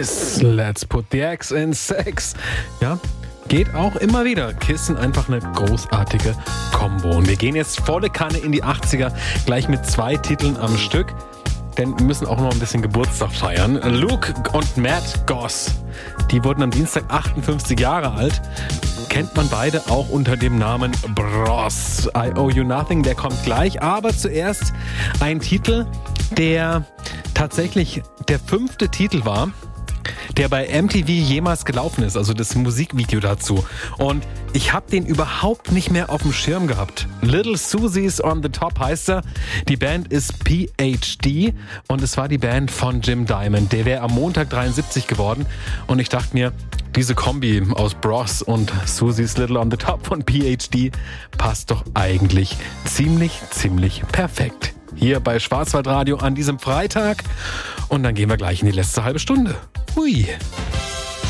Kiss, let's put the X in Sex. Ja, geht auch immer wieder. Kiss sind einfach eine großartige Kombo. Und wir gehen jetzt volle Kanne in die 80er, gleich mit 2 Titeln am Stück. Denn wir müssen auch noch ein bisschen Geburtstag feiern. Luke und Matt Goss, die wurden am Dienstag 58 Jahre alt. Kennt man beide auch unter dem Namen Bros. I Owe You Nothing, der kommt gleich. Aber zuerst ein Titel, der tatsächlich der 5. Titel war, der bei MTV jemals gelaufen ist, also das Musikvideo dazu. Und ich habe den überhaupt nicht mehr auf dem Schirm gehabt. Little Susie's on the Top heißt er. Die Band ist PhD und es war die Band von Jim Diamond. Der wäre am Montag 73 geworden und ich dachte mir, diese Kombi aus Bros und Susie's Little on the Top von PhD passt doch eigentlich ziemlich perfekt. Hier bei Schwarzwaldradio an diesem Freitag und dann gehen wir gleich in die letzte halbe Stunde. Hui.